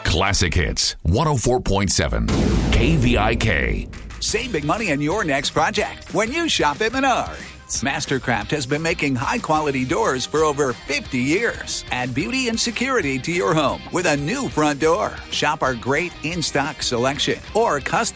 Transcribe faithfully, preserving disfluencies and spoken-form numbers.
Classic Hits, one oh four point seven, K V I K. Save big money on your next project when you shop at Menards. Mastercraft has been making high-quality doors for over fifty years. Add beauty and security to your home with a new front door. Shop our great in-stock selection or custom